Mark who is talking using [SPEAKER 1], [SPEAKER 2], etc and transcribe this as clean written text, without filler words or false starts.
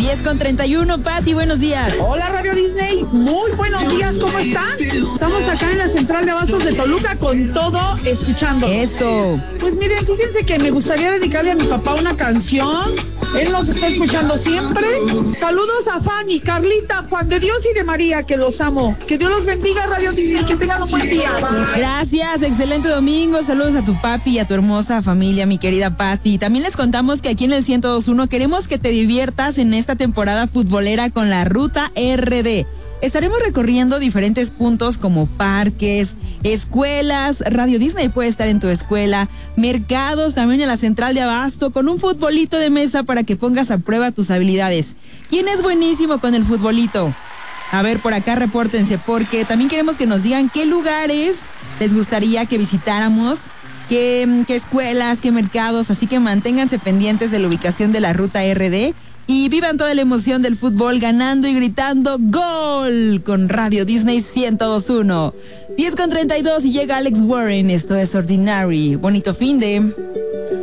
[SPEAKER 1] 10:31, Pati, buenos días.
[SPEAKER 2] Hola Radio Disney, muy buenos días, ¿cómo están? Estamos acá en la central de abastos de Toluca con todo escuchando.
[SPEAKER 1] Eso.
[SPEAKER 2] Pues miren, fíjense que me gustaría dedicarle a mi papá una canción. Él nos está escuchando siempre. Saludos a Fanny, Carlita, Juan de Dios y de María, que los amo. Que Dios los bendiga, Radio Disney, que tengan un buen día. Bye.
[SPEAKER 1] Gracias, excelente domingo. Saludos a tu papi y a tu hermosa familia, mi querida Pati. También les contamos que aquí en el 102.1 queremos que te diviertas en esta temporada futbolera con la Ruta RD. Estaremos recorriendo diferentes puntos como parques, escuelas, Radio Disney puede estar en tu escuela, mercados, también en la central de abasto, con un futbolito de mesa para que pongas a prueba tus habilidades. ¿Quién es buenísimo con el futbolito? A ver, por acá repórtense, porque también queremos que nos digan qué lugares les gustaría que visitáramos, qué escuelas, qué mercados, así que manténganse pendientes de la ubicación de la Ruta RD. Y vivan toda la emoción del fútbol ganando y gritando ¡Gol! Con Radio Disney 102.1. 10:32 y llega Alex Warren. Esto es Ordinary. Bonito fin de...